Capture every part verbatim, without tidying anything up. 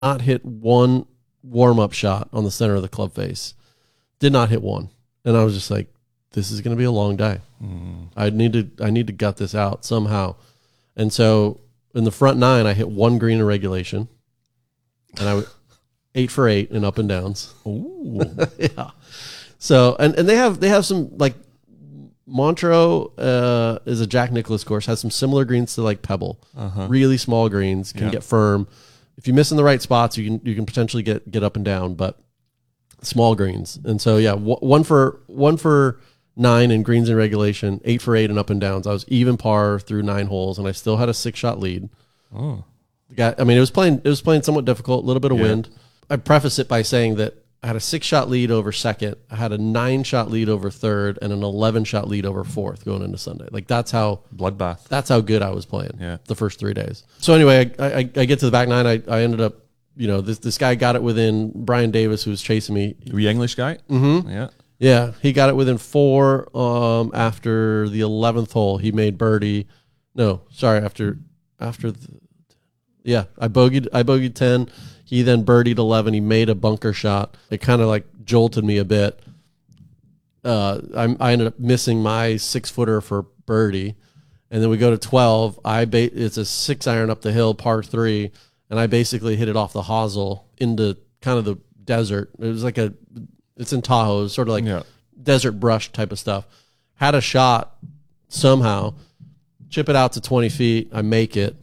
not hit one warm-up shot on the center of the club face. Did not hit one. And I was just like, this is going to be a long day. Mm. I need to I need to gut this out somehow. And so in the front nine, I hit one green in regulation. And I eight for eight in up and downs. Ooh. Yeah. So, and, and they have they have some, like, Montreux uh, is a Jack Nicklaus course, has some similar greens to like Pebble. Uh-huh. Really small greens, can yeah. get firm. If you miss in the right spots, you can you can potentially get get up and down, but small greens. And so yeah, w- one for one for nine in greens in regulation, eight for eight in up and downs. I was even par through nine holes, and I still had a six shot lead. Oh, the guy, I mean, it was playing it was playing somewhat difficult, a little bit of yeah. wind. I preface it by saying that I had a six-shot lead over second. I had a nine-shot lead over third, and an eleven-shot lead over fourth going into Sunday. Like, that's how bloodbath. That's how good I was playing. Yeah. The first three days. So anyway, I, I, I get to the back nine. I, I ended up, you know, this this guy got it within Brian Davis, who was chasing me. The English guy. Mm-hmm. Yeah. Yeah, he got it within four. Um, after the eleventh hole, he made birdie. No, sorry, after after. The, yeah, I bogeyed. I bogeyed ten. He then birdied eleven. He made a bunker shot. It kind of like jolted me a bit. Uh, I, I ended up missing my six footer for birdie, and then we go to twelve. I ba- it's a six iron up the hill, par three, and I basically hit it off the hosel into kind of the desert. It was like a, it's in Tahoe, it was sort of like yeah. desert brush type of stuff. Had a shot somehow, chip it out to twenty feet. I make it.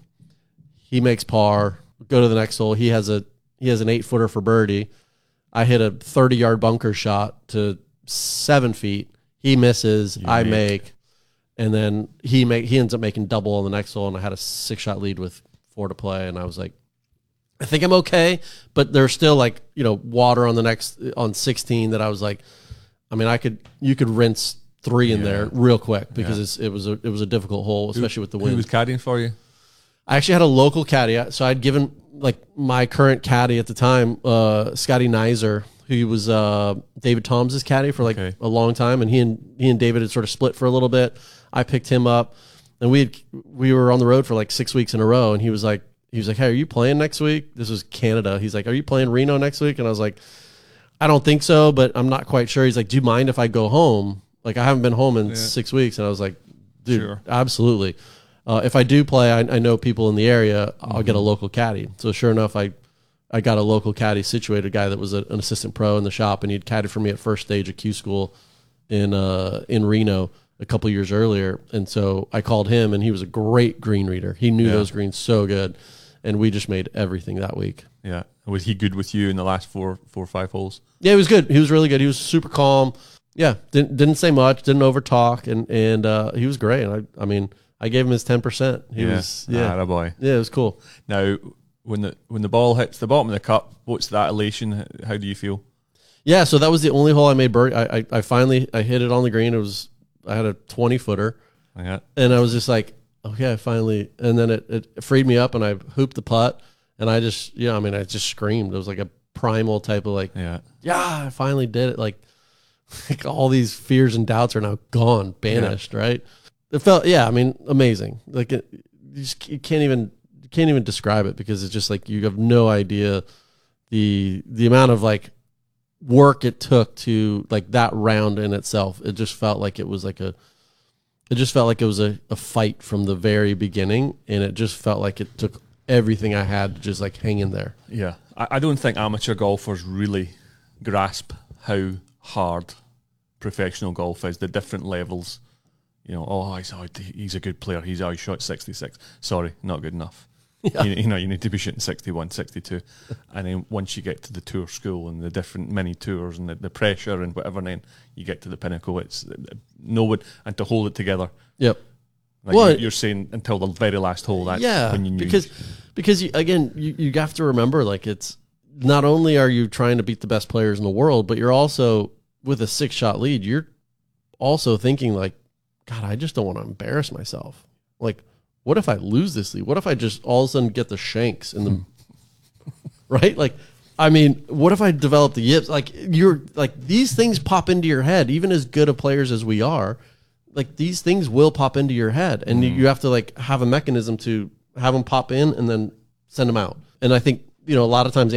He makes par. Go to the next hole. He has a he has an eight footer for birdie. I hit a thirty yard bunker shot to seven feet. He misses. You I make. make, and then he make he ends up making double on the next hole. And I had a six shot lead with four to play. And I was like, I think I'm okay, but there's still like you know water on the next on sixteen that I was like, I mean I could you could rinse three in yeah. there real quick because yeah. it's, it was a it was a difficult hole, especially who, with the wind. Who was caddying for you? I actually had a local caddy. So I'd given like my current caddy at the time, uh, Scotty Nizer, who was uh, David Tom's caddy for like okay. a long time, and he and he and David had sort of split for a little bit. I picked him up, and we had, we were on the road for like six weeks in a row. And he was like, he was like, "Hey, are you playing next week?" This was Canada. He's like, "Are you playing Reno next week?" And I was like, "I don't think so, but I'm not quite sure." He's like, "Do you mind if I go home? Like I haven't been home in yeah. six weeks." And I was like, "Dude, sure. absolutely." Uh, if I do play, I, I know people in the area, I'll mm-hmm. get a local caddy. So sure enough, I, I got a local caddy situated, a guy that was a, an assistant pro in the shop, and he'd caddied for me at first stage at Q School in uh, in Reno a couple years earlier. And so I called him, and he was a great green reader. He knew yeah. those greens so good, and we just made everything that week. Yeah. Was he good with you in the last four, four or five holes? Yeah, he was good. He was really good. He was super calm. Yeah, didn't didn't say much, didn't over talk, and and uh, he was great. And I I mean. I gave him his ten percent. He yeah. was, yeah. Ah, boy. Yeah, it was cool. Now, when the when the ball hits the bottom of the cup, what's that elation? How do you feel? Yeah, so that was the only hole I made birdie. I, I, I finally, I hit it on the green. It was, I had a twenty footer. Yeah. And I was just like, okay, I finally, and then it, it freed me up and I hooped the putt. And I just, yeah, I mean, I just screamed. It was like a primal type of like, yeah, yeah, I finally did it. Like, like all these fears and doubts are now gone, banished, yeah. right? It felt, yeah, I mean, amazing. Like it, you just you can't even you can't even describe it because it's just like you have no idea the the amount of like work it took to like that round in itself. It just felt like it was like a, it just felt like it was a, a fight from the very beginning, and it just felt like it took everything I had to just like hang in there. Yeah, I, I don't think amateur golfers really grasp how hard professional golf is. The different levels. You know, oh, he's, oh, he's a good player. He's always shot sixty-six. Sorry, not good enough. Yeah. You, you know, you need to be shooting sixty-one, sixty-two. And then once you get to the tour school and the different mini tours and the, the pressure and whatever, and then you get to the pinnacle. It's no one, and to hold it together. Yep. Like well, you're, you're saying until the very last hole. That's yeah, when you knew. because because you, again, you, you have to remember, like it's not only are you trying to beat the best players in the world, but you're also with a six shot lead. You're also thinking like, God, I just don't want to embarrass myself. Like, what if I lose this lead? What if I just all of a sudden get the shanks in the right? Like, I mean, what if I develop the yips? Like, you're like these things pop into your head, even as good of players as we are. Like, these things will pop into your head, and mm. you have to like have a mechanism to have them pop in and then send them out. And I think you know, a lot of times